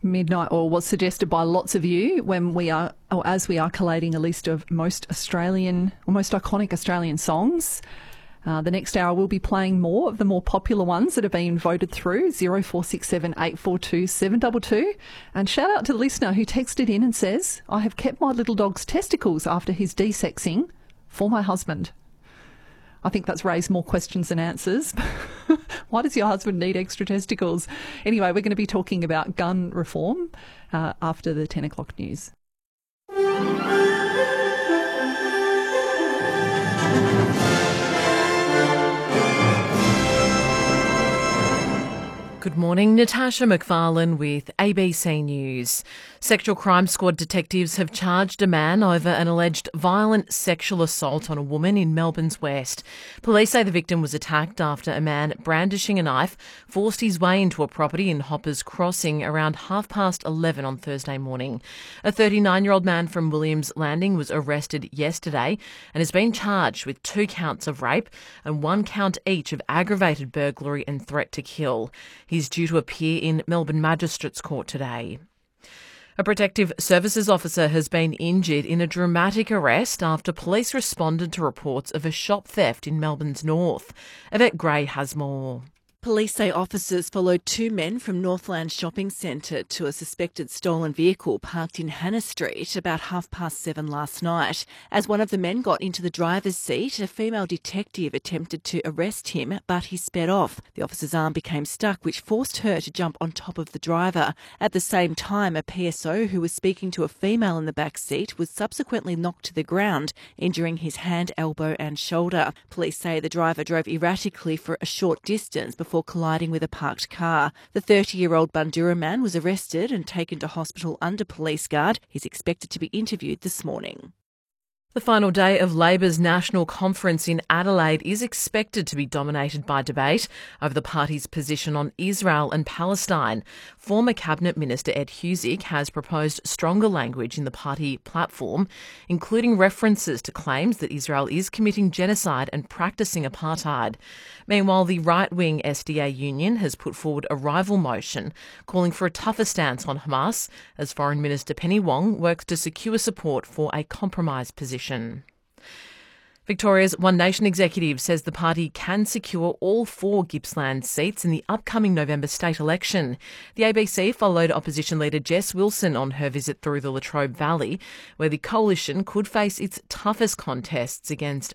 Midnight Oil was suggested by lots of you as we are collating a list of most iconic Australian songs. The next hour we'll be playing more of the more popular ones that have been voted through, 0467 842 722. And shout out to the listener who texted in and says, I have kept my little dog's testicles after his desexing for my husband. I think that's raised more questions than answers. Why does your husband need extra testicles? Anyway, we're going to be talking about gun reform after the 10 o'clock news. Good morning, Natasha McFarlane with ABC News. Sexual Crime Squad detectives have charged a man over an alleged violent sexual assault on a woman in Melbourne's West. Police say the victim was attacked after a man brandishing a knife forced his way into a property in Hoppers Crossing around 11:30 on Thursday morning. A 39-year-old man from Williams Landing was arrested yesterday and has been charged with 2 counts of rape and 1 count each of aggravated burglary and threat to kill. He's due to appear in Melbourne Magistrates Court today. A protective services officer has been injured in a dramatic arrest after police responded to reports of a shop theft in Melbourne's north. Yvette Gray has more. Police say officers followed 2 men from Northland Shopping Centre to a suspected stolen vehicle parked in Hannah Street about 7:30 last night. As one of the men got into the driver's seat, a female detective attempted to arrest him, but he sped off. The officer's arm became stuck, which forced her to jump on top of the driver. At the same time, a PSO who was speaking to a female in the back seat was subsequently knocked to the ground, injuring his hand, elbow and shoulder. Police say the driver drove erratically for a short distance before colliding with a parked car. The 30-year-old Bundoora man was arrested and taken to hospital under police guard. He's expected to be interviewed this morning. The final day of Labor's National Conference in Adelaide is expected to be dominated by debate over the party's position on Israel and Palestine. Former Cabinet Minister Ed Husic has proposed stronger language in the party platform, including references to claims that Israel is committing genocide and practising apartheid. Meanwhile, the right-wing SDA union has put forward a rival motion calling for a tougher stance on Hamas as Foreign Minister Penny Wong works to secure support for a compromise position. Victoria's One Nation executive says the party can secure all 4 Gippsland seats in the upcoming November state election. The ABC followed opposition leader Jess Wilson on her visit through the Latrobe Valley, where the coalition could face its toughest contests against